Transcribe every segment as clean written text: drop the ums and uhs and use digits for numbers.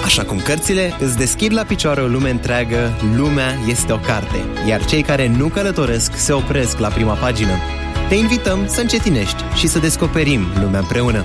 Așa cum cărțile îți deschid la picioare o lume întreagă, lumea este o carte, iar cei care nu călătoresc se opresc la prima pagină. Te invităm să încetinești și să descoperim lumea împreună.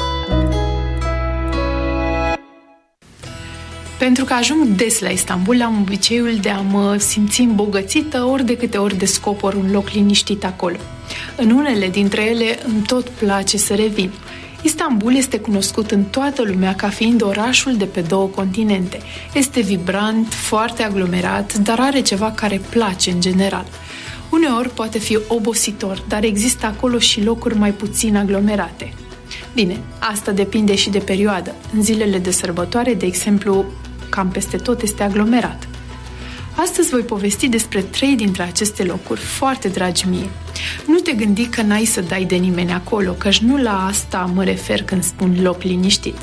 Pentru că ajung des la Istanbul, am obiceiul de a mă simți îmbogățită ori de câte ori descoper un loc liniștit acolo. În unele dintre ele îmi tot place să revin. Istanbul este cunoscut în toată lumea ca fiind orașul de pe 2 continente. Este vibrant, foarte aglomerat, dar are ceva care place în general. Uneori poate fi obositor, dar există acolo și locuri mai puțin aglomerate. Bine, asta depinde și de perioadă. În zilele de sărbătoare, de exemplu, cam peste tot este aglomerat. Astăzi voi povesti despre 3 dintre aceste locuri, foarte dragi mie. Nu te gândi că n-ai să dai de nimeni acolo, căci nu la asta mă refer când spun loc liniștit.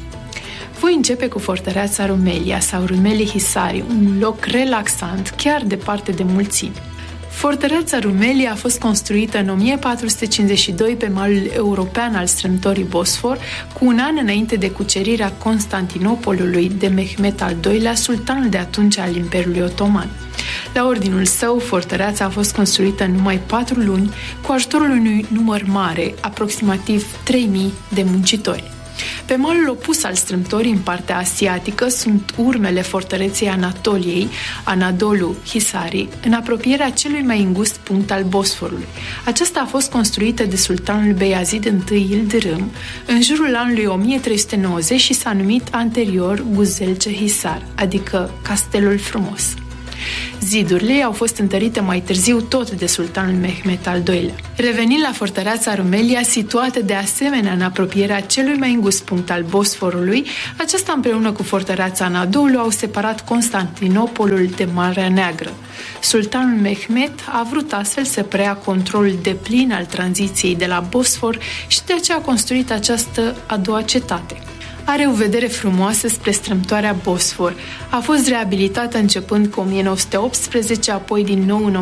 Voi începe cu fortăreața Rumelia sau Rumeli Hisari, un loc relaxant, chiar departe de mulțimi. Fortăreața Rumelia a fost construită în 1452 pe malul european al strâmtorii Bosfor, cu un an înainte de cucerirea Constantinopolului de Mehmet al II-lea, sultanul de atunci al Imperiului Otoman. La ordinul său, fortăreața a fost construită în numai 4 luni, cu ajutorul unui număr mare, aproximativ 3000 de muncitori. Pe malul opus al strâmtorii, în partea asiatică, sunt urmele fortăreței Anatoliei, Anadolu Hisari, în apropierea celui mai îngust punct al Bosforului. Aceasta a fost construită de sultanul Beyazid I Yıldırım în jurul anului 1390 și s-a numit anterior Güzelce Hisar, adică Castelul Frumos. Zidurile au fost întărite mai târziu tot de sultanul Mehmet al II-lea. Revenind la fortăreața Rumelia, situată de asemenea în apropierea celui mai îngust punct al Bosforului, aceasta împreună cu fortăreața Anadolu au separat Constantinopolul de Marea Neagră. Sultanul Mehmet a vrut astfel să preia controlul deplin al tranziției de la Bosfor și de aceea a construit această a doua cetate. Are o vedere frumoasă spre strâmtoarea Bosfor. A fost reabilitată începând cu 1918, apoi din nou în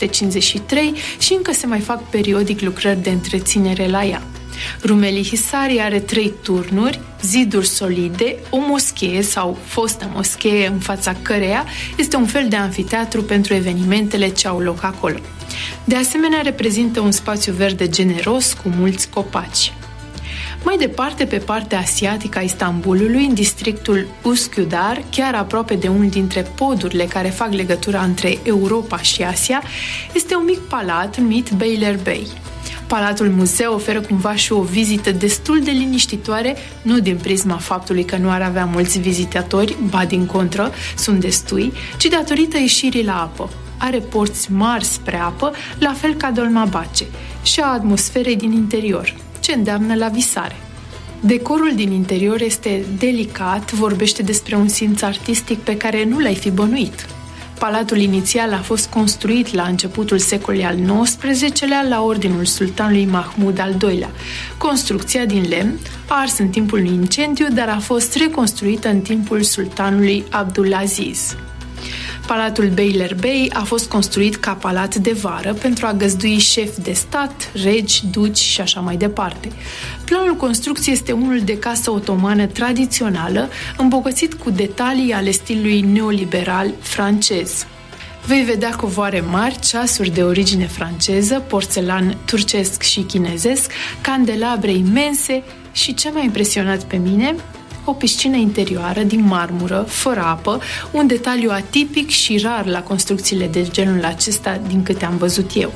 1953 și încă se mai fac periodic lucrări de întreținere la ea. Rumeli Hisari are 3 turnuri, ziduri solide, o moschee sau fostă moschee în fața căreia este un fel de anfiteatru pentru evenimentele ce au loc acolo. De asemenea, reprezintă un spațiu verde generos cu mulți copaci. Mai departe, pe partea asiatică a Istanbulului, în districtul Üsküdar, chiar aproape de unul dintre podurile care fac legătura între Europa și Asia, este un mic palat numit Beylerbeyi. Palatul muzeu oferă cumva și o vizită destul de liniștitoare, nu din prisma faptului că nu ar avea mulți vizitatori, ba din contră, sunt destui, ci datorită ieșirii la apă. Are porți mari spre apă, la fel ca Dolmabahce, și a atmosferei din interior, ce îndeamnă la visare. Decorul din interior este delicat, vorbește despre un simț artistic pe care nu l-ai fi bănuit. Palatul inițial a fost construit la începutul secolului al XIX-lea la ordinul sultanului Mahmud al II-lea. Construcția din lemn a ars în timpul unui incendiu, dar a fost reconstruită în timpul sultanului Abdulaziz. Palatul Beylerbeyi a fost construit ca palat de vară pentru a găzdui șefi de stat, regi, duci și așa mai departe. Planul construcției este unul de casă otomană tradițională, îmbogățit cu detalii ale stilului neoliberal francez. Vei vedea covoare mari, ceasuri de origine franceză, porțelan turcesc și chinezesc, candelabre imense și, ce m-a impresionat pe mine, o piscină interioară din marmură, fără apă, un detaliu atipic și rar la construcțiile de genul acesta din câte am văzut eu.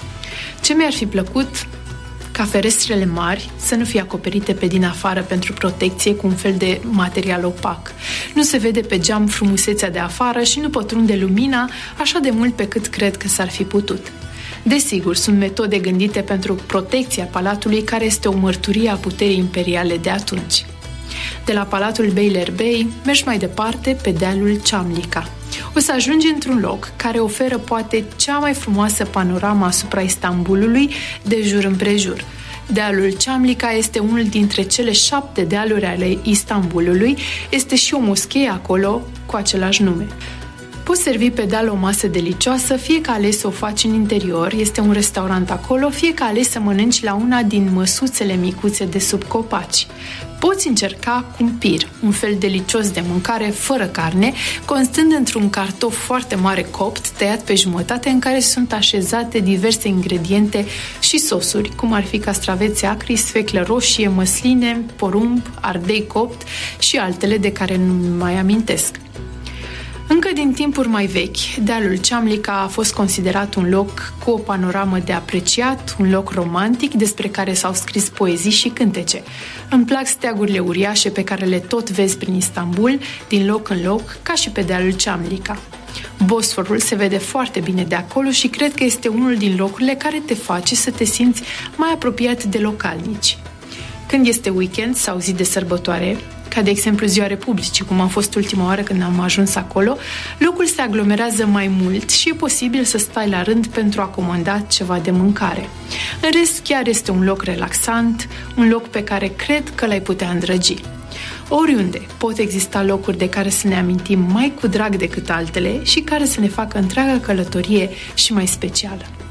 Ce mi-ar fi plăcut? Ca ferestrele mari să nu fie acoperite pe din afară pentru protecție cu un fel de material opac. Nu se vede pe geam frumusețea de afară și nu pătrunde lumina așa de mult pe cât cred că s-ar fi putut. Desigur, sunt metode gândite pentru protecția palatului, care este o mărturie a puterii imperiale de atunci. De la Palatul Beylerbeyi mergi mai departe pe dealul Chamlica. O să ajungi într-un loc care oferă poate cea mai frumoasă panoramă asupra Istanbulului de jur împrejur. Dealul Chamlica este unul dintre cele 7 dealuri ale Istanbulului, este și o moschee acolo cu același nume. Poți servi pe deal o masă delicioasă, fie că ales să o faci în interior, este un restaurant acolo, fie că ales să mănânci la una din măsuțele micuțe de sub copaci. Poți încerca cumpir, un fel delicios de mâncare fără carne, constând într-un cartof foarte mare copt, tăiat pe jumătate, în care sunt așezate diverse ingrediente și sosuri, cum ar fi castraveți acri, sfeclă roșie, măsline, porumb, ardei copt și altele de care nu mai amintesc. Încă din timpuri mai vechi, dealul Ciamlica a fost considerat un loc cu o panoramă de apreciat, un loc romantic despre care s-au scris poezii și cântece. Îmi plac steagurile uriașe pe care le tot vezi prin Istanbul, din loc în loc, ca și pe dealul Ciamlica. Bosforul se vede foarte bine de acolo și cred că este unul din locurile care te face să te simți mai apropiat de localnici. Când este weekend sau zi de sărbătoare, ca de exemplu Ziua Republicii, cum a fost ultima oară când am ajuns acolo, locul se aglomerează mai mult și e posibil să stai la rând pentru a comanda ceva de mâncare. În rest, chiar este un loc relaxant, un loc pe care cred că l-ai putea îndrăgi. Oriunde pot exista locuri de care să ne amintim mai cu drag decât altele și care să ne facă întreaga călătorie și mai specială.